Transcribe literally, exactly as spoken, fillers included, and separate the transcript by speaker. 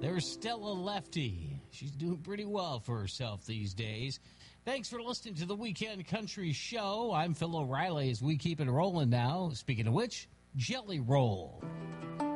Speaker 1: There's Stella Lefty. She's doing pretty well for herself these days. Thanks for listening to the Weekend Country Show. I'm Phil O'Reilly as we keep it rolling now. Speaking of which, Jelly Roll.